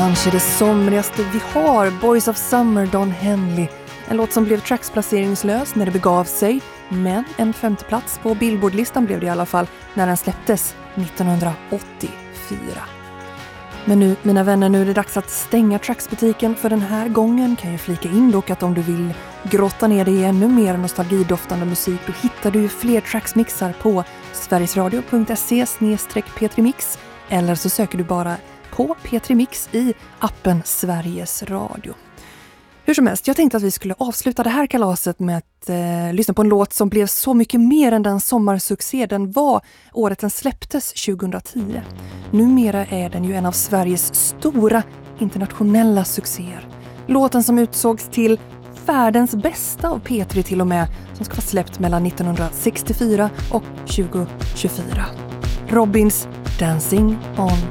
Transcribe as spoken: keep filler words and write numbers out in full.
Kanske det somrigaste vi har, Boys of Summer, Don Henley. En låt som blev tracksplaceringslös när det begav sig, men en femte plats på Billboardlistan blev det i alla fall när den släpptes nittonhundraåttiofyra. Men nu, mina vänner, nu är det dags att stänga tracksbutiken för den här gången. Kan jag flika in dock att om du vill grotta ner dig i ännu mer nostalgidoftande musik, då hittar du fler tracksmixar på sverigesradio punkt se slash p tre mix, eller så söker du bara på P tre Mix i appen Sveriges Radio. Hur som helst, jag tänkte att vi skulle avsluta det här kalaset med att eh, lyssna på en låt som blev så mycket mer än den sommarsuccé den var året den släpptes tjugohundratio. Numera är den ju en av Sveriges stora internationella succéer. Låten som utsågs till världens bästa av P tre till och med, som ska vara släppt mellan nittonhundrasextiofyra och tjugo tjugofyra. Robins Dancing on